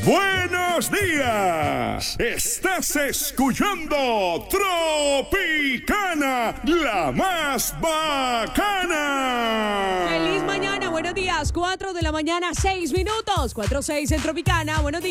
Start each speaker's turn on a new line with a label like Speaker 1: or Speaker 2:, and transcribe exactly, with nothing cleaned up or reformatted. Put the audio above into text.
Speaker 1: Buenos días. Estás escuchando Tropicana, la más bacana.
Speaker 2: Feliz mañana, buenos días. cuatro de la mañana, seis minutos. cuatro seis en Tropicana, buenos días.